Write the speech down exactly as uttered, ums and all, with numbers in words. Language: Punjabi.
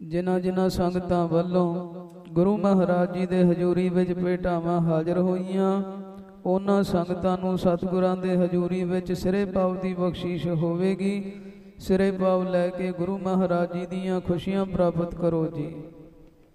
ਜਿਨ੍ਹਾਂ ਜਿਨ੍ਹਾਂ ਸੰਗਤਾਂ ਵੱਲੋਂ ਗੁਰੂ ਮਹਾਰਾਜ ਜੀ ਦੇ ਹਜ਼ੂਰੀ ਵਿੱਚ ਭੇਟਾਵਾਂ ਹਾਜ਼ਰ ਹੋਈਆਂ, ਉਹਨਾਂ ਸੰਗਤਾਂ ਨੂੰ ਸਤਿਗੁਰਾਂ ਦੇ ਹਜ਼ੂਰੀ ਵਿੱਚ ਸਿਰੇ ਪਾਵ ਦੀ ਬਖਸ਼ਿਸ਼ ਹੋਵੇਗੀ। ਸਿਰੇ ਪਾਵ ਲੈ ਕੇ ਗੁਰੂ ਮਹਾਰਾਜ ਜੀ ਦੀਆਂ ਖੁਸ਼ੀਆਂ ਪ੍ਰਾਪਤ ਕਰੋ ਜੀ।